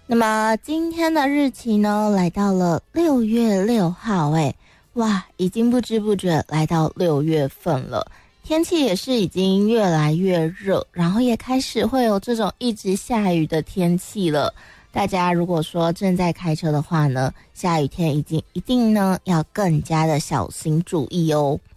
那么今天的日期呢，来到了6月6号，哇，已经不知不觉来到6月份了。天气也是已经越来越热，然后也开始会有这种一直下雨的天气了。大家如果说正在开车的话呢，下雨天一定呢要更加的小心注意哦。